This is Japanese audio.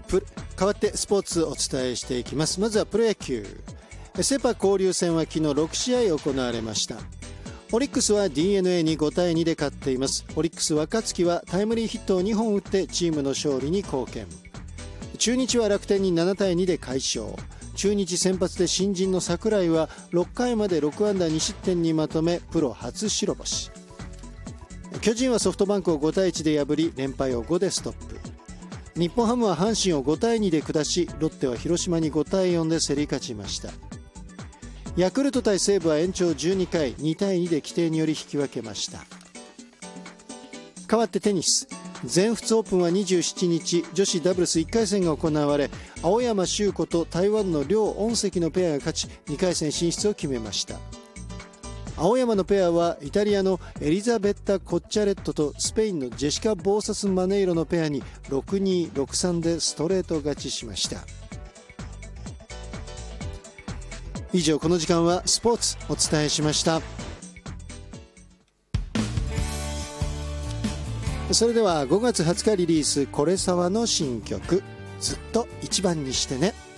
変わってスポーツをお伝えしていきます。まずはプロ野球。セパ交流戦は昨日6試合行われました。オリックスは DNA に5対2で勝っています。オリックス若月はタイムリーヒットを2本打ってチームの勝利に貢献。中日は楽天に7対2で快勝。中日先発で新人の櫻井は6回まで6安打2失点にまとめプロ初白星。巨人はソフトバンクを5対1で破り連敗を5でストップ。日本ハムは阪神を5対2で下し、ロッテは広島に5対4で競り勝ちました。ヤクルト対西武は延長12回2対2で規定により引き分けました。変わってテニス。全仏オープンは27日女子ダブルス1回戦が行われ、青山修子と台湾の梁恩石のペアが勝ち2回戦進出を決めました。青山のペアはイタリアのエリザベッタ・コッチャレットとスペインのジェシカ・ボーサス・マネイロのペアに 6-2、6-3 でストレート勝ちしました。以上、この時間はスポーツお伝えしました。それでは5月20日リリース、これさわの新曲、ずっと一番にしてね。